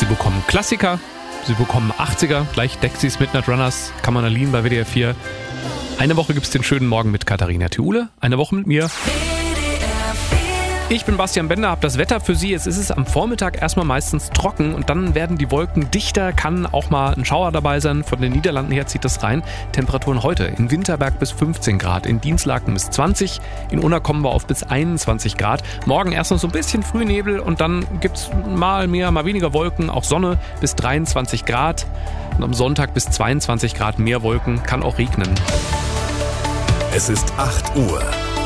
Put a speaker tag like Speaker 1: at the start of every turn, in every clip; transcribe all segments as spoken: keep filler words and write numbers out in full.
Speaker 1: Sie bekommen Klassiker, Sie bekommen achtziger, gleich Dexys Midnight Runners, kann man erliehen bei W D R vier. Eine Woche gibt es den schönen Morgen mit Katharina Thiule, eine Woche mit mir. Ich bin Bastian Bender, habe das Wetter für Sie. Jetzt ist es am Vormittag erstmal meistens trocken und dann werden die Wolken dichter, kann auch mal ein Schauer dabei sein. Von den Niederlanden her zieht das rein. Temperaturen heute in Winterberg bis fünfzehn Grad, in Dinslaken bis zwanzig, in Unna kommen wir auf bis einundzwanzig Grad. Morgen erst noch so ein bisschen Frühnebel und dann gibt es mal mehr, mal weniger Wolken, auch Sonne bis dreiundzwanzig Grad. Und am Sonntag bis zweiundzwanzig Grad mehr Wolken, kann auch regnen.
Speaker 2: Es ist acht Uhr.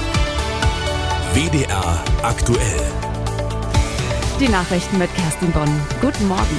Speaker 2: W D R aktuell.
Speaker 3: Die Nachrichten mit Kerstin Bonn. Guten Morgen.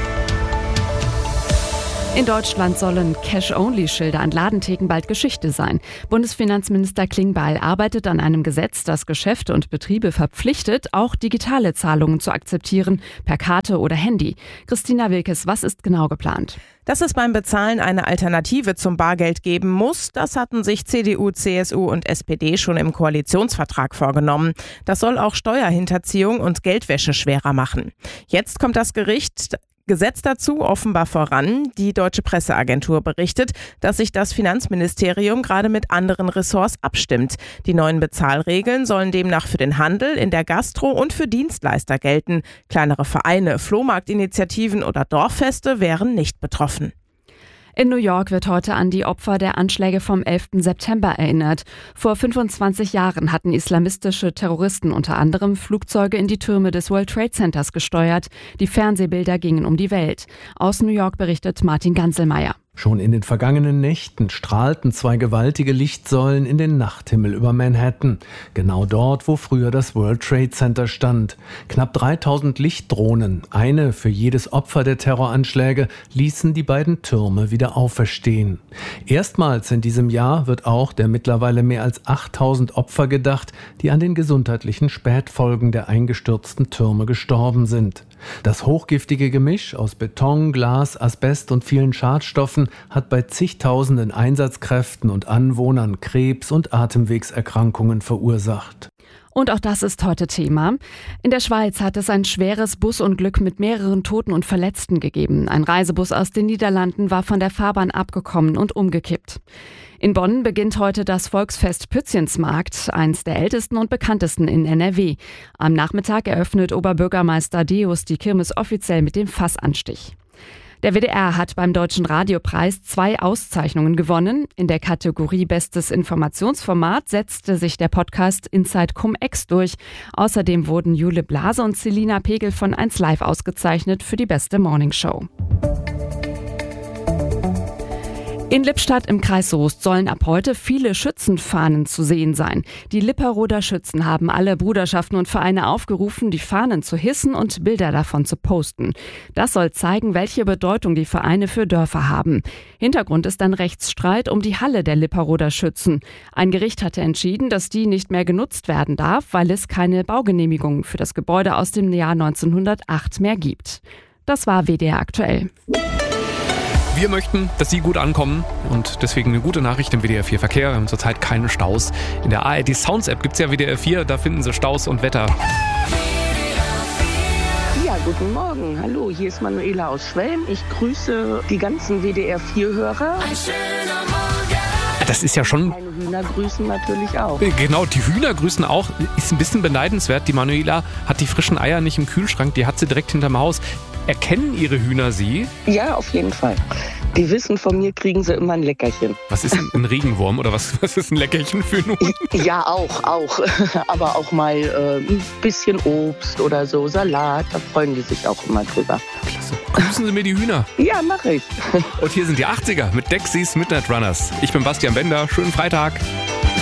Speaker 3: In Deutschland sollen Cash-Only-Schilder an Ladentheken bald Geschichte sein. Bundesfinanzminister Klingbeil arbeitet an einem Gesetz, das Geschäfte und Betriebe verpflichtet, auch digitale Zahlungen zu akzeptieren, per Karte oder Handy. Christina Wilkes, was ist genau geplant?
Speaker 4: Dass es beim Bezahlen eine Alternative zum Bargeld geben muss, das hatten sich C D U, C S U und S P D schon im Koalitionsvertrag vorgenommen. Das soll auch Steuerhinterziehung und Geldwäsche schwerer machen. Jetzt kommt das Gericht Gesetz dazu offenbar voran. Die Deutsche Presseagentur berichtet, dass sich das Finanzministerium gerade mit anderen Ressorts abstimmt. Die neuen Bezahlregeln sollen demnach für den Handel, in der Gastro und für Dienstleister gelten. Kleinere Vereine, Flohmarktinitiativen oder Dorffeste wären nicht betroffen.
Speaker 3: In New York wird heute an die Opfer der Anschläge vom elften September erinnert. Vor fünfundzwanzig Jahren hatten islamistische Terroristen unter anderem Flugzeuge in die Türme des World Trade Centers gesteuert. Die Fernsehbilder gingen um die Welt. Aus New York berichtet Martin Ganselmeier.
Speaker 5: Schon in den vergangenen Nächten strahlten zwei gewaltige Lichtsäulen in den Nachthimmel über Manhattan. Genau dort, wo früher das World Trade Center stand. Knapp dreitausend Lichtdrohnen, eine für jedes Opfer der Terroranschläge, ließen die beiden Türme wieder auferstehen. Erstmals in diesem Jahr wird auch der mittlerweile mehr als achttausend Opfer gedacht, die an den gesundheitlichen Spätfolgen der eingestürzten Türme gestorben sind. Das hochgiftige Gemisch aus Beton, Glas, Asbest und vielen Schadstoffen hat bei zigtausenden Einsatzkräften und Anwohnern Krebs- und Atemwegserkrankungen verursacht.
Speaker 3: Und auch das ist heute Thema. In der Schweiz hat es ein schweres Busunglück mit mehreren Toten und Verletzten gegeben. Ein Reisebus aus den Niederlanden war von der Fahrbahn abgekommen und umgekippt. In Bonn beginnt heute das Volksfest Pützchensmarkt, eins der ältesten und bekanntesten in N R W. Am Nachmittag eröffnet Oberbürgermeister Deus die Kirmes offiziell mit dem Fassanstich. Der W D R hat beim Deutschen Radiopreis zwei Auszeichnungen gewonnen. In der Kategorie Bestes Informationsformat setzte sich der Podcast Inside Cum-Ex durch. Außerdem wurden Jule Blase und Selina Pegel von eins Live ausgezeichnet für die beste Morningshow. In Lippstadt im Kreis Soest sollen ab heute viele Schützenfahnen zu sehen sein. Die Lipperoder Schützen haben alle Bruderschaften und Vereine aufgerufen, die Fahnen zu hissen und Bilder davon zu posten. Das soll zeigen, welche Bedeutung die Vereine für Dörfer haben. Hintergrund ist ein Rechtsstreit um die Halle der Lipperoder Schützen. Ein Gericht hatte entschieden, dass die nicht mehr genutzt werden darf, weil es keine Baugenehmigung für das Gebäude aus dem Jahr neunzehnhundertacht mehr gibt. Das war W D R aktuell.
Speaker 1: Wir möchten, dass Sie gut ankommen und deswegen eine gute Nachricht im W D R vier Verkehr. Wir haben zurzeit keine Staus. In der A R D Sounds App gibt es ja W D R vier, da finden Sie Staus und Wetter.
Speaker 6: Ja, guten Morgen. Hallo, hier ist Manuela aus Schwelm. Ich grüße die ganzen W D R vier Hörer.
Speaker 1: Ein schöner Morgen. Das ist ja schon...
Speaker 6: Meine Hühner grüßen natürlich auch.
Speaker 1: Genau, die Hühner grüßen auch. Ist ein bisschen beneidenswert. Die Manuela hat die frischen Eier nicht im Kühlschrank, die hat sie direkt hinterm Haus. Erkennen Ihre Hühner Sie?
Speaker 6: Ja, auf jeden Fall. Die wissen, von mir kriegen sie immer ein Leckerchen.
Speaker 1: Was ist ein Regenwurm oder was, was ist ein Leckerchen für einen Hund?
Speaker 6: Ja, auch, auch. Aber auch mal äh, ein bisschen Obst oder so, Salat, da freuen die sich auch immer drüber.
Speaker 1: Klasse. Grüßen Sie mir die Hühner.
Speaker 6: Ja, mache ich.
Speaker 1: Und hier sind die achtziger mit Dexys Midnight Runners. Ich bin Bastian Bender, schönen Freitag.